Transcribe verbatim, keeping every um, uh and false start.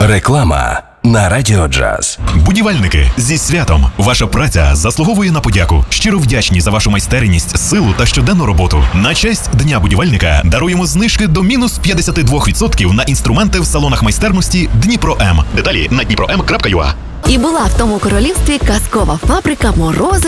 Реклама на Радіо Джаз. Будівельники, зі святом! Ваша праця заслуговує на подяку. Щиро вдячні за вашу майстерність, силу та щоденну роботу. На честь Дня будівельника даруємо знижки до мінус п'ятдесят два відсотки на інструменти в салонах майстерності Дніпро М. Деталі на дніпро ем крапка ю а. І була в тому королівстві казкова фабрика морози